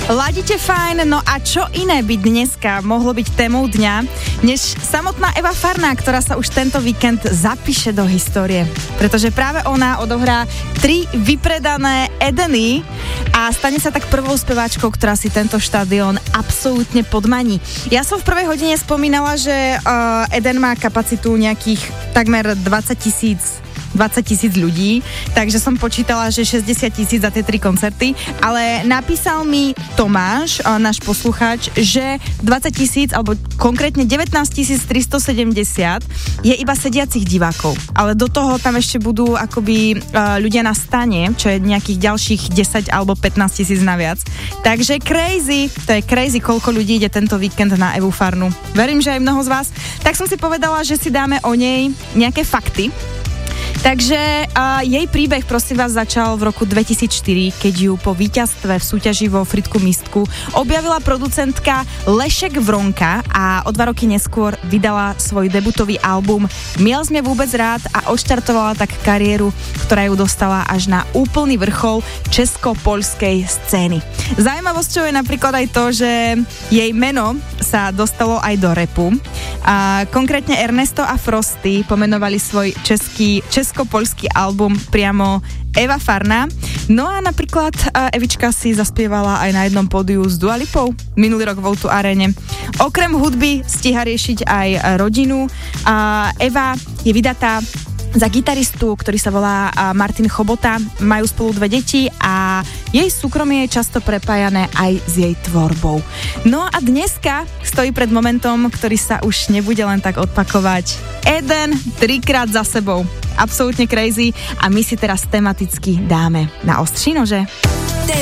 Ladíte fajn, no a čo iné by dneska mohlo byť témou dňa, než samotná Eva Farná, ktorá sa už tento víkend zapíše do histórie. Pretože práve ona odohrá 3 vypredané Edeny a stane sa tak prvou speváčkou, ktorá si tento štadión absolútne podmaní. Ja som v prvej hodine spomínala, že Eden má kapacitu nejakých takmer 20 000 ľudí, takže som počítala, že 60 000 za tie 3 koncerty, ale napísal mi Tomáš, náš poslucháč, že 20 000, alebo konkrétne 19 370 je iba sediacich divákov, ale do toho tam ešte budú akoby ľudia na stane, čo je nejakých ďalších 10 alebo 15 000 naviac. Takže to je crazy, koľko ľudí ide tento víkend na Evu Farnu. Verím, že aj mnoho z vás. Tak som si povedala, že si dáme o nej nejaké fakty. Takže jej príbeh, prosím vás, začal v roku 2004, keď ju po víťazstve v súťaži vo Fritku Místku objavila producentka Lešek Vronka a o 2 roky neskôr vydala svoj debutový album Miel sme vôbec rád a odštartovala tak kariéru, ktorá ju dostala až na úplný vrchol česko-poľskej scény. Zaujímavosťou je napríklad aj to, že jej meno sa dostalo aj do rapu. A konkrétne Ernesto a Frosty pomenovali svoj česko-poľský album priamo Eva Farná. No a napríklad Evička si zaspievala aj na jednom pódiu s Dua Lipou minulý rok v O2 Arene. Okrem hudby stíha riešiť aj rodinu. Eva je vydatá za gitaristu, ktorý sa volá Martin Chobota. Majú spolu 2 deti a jej súkromie je často prepájané aj s jej tvorbou. No a dneska stojí pred momentom, ktorý sa už nebude len tak odpakovať. Eden 3-krát za sebou. Absolútne crazy a my si teraz tematicky dáme na ostří nože.